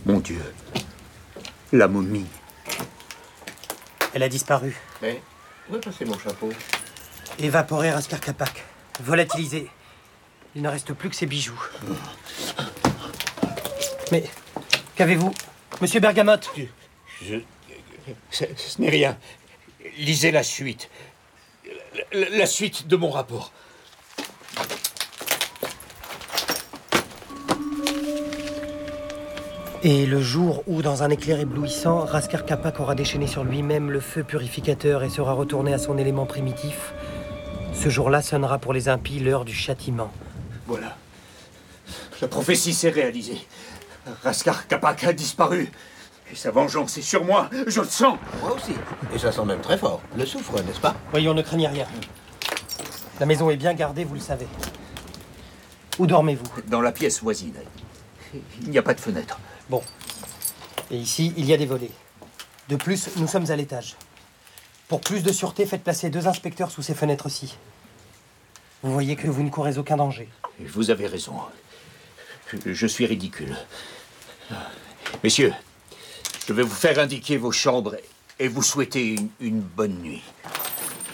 Mon Dieu. La momie. Elle a disparu. Mais où est passé mon chapeau? Évaporé Raskar Kapak. Volatilisé. Il ne reste plus que ses bijoux. Mais qu'avez-vous, Monsieur Bergamote? Ce n'est rien. Lisez la suite. La suite de mon rapport. Et le jour où, dans un éclair éblouissant, Raskar Kapak aura déchaîné sur lui-même le feu purificateur et sera retourné à son élément primitif, ce jour-là sonnera pour les impies l'heure du châtiment. Voilà. La prophétie s'est réalisée. Raskar Kapak a disparu. Et sa vengeance est sur moi. Je le sens. Moi aussi. Et ça sent même très fort. Le soufre, n'est-ce pas? Voyons, ne craignez rien. La maison est bien gardée, vous le savez. Où dormez-vous? Dans la pièce voisine. Il n'y a pas de fenêtre. Bon. Et ici, il y a des volets. De plus, nous sommes à l'étage. Pour plus de sûreté, faites placer 2 inspecteurs sous ces fenêtres-ci. Vous voyez que vous ne courez aucun danger. Vous avez raison. Je suis ridicule. Messieurs, je vais vous faire indiquer vos chambres et vous souhaiter une bonne nuit.